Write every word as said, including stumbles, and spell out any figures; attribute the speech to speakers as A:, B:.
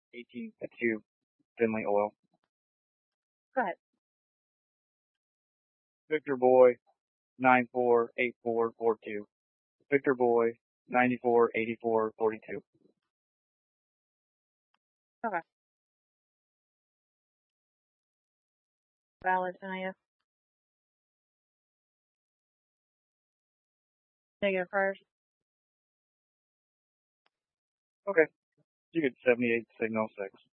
A: eighteen two Finley Oil.
B: Go ahead.
A: Victor Boy, nine four eight four four two. Victor Boy, ninety-four eighty-four forty-two.
B: Okay. Valid, Anaya. Negative priors.
A: Okay. You get seventy-eight signal six.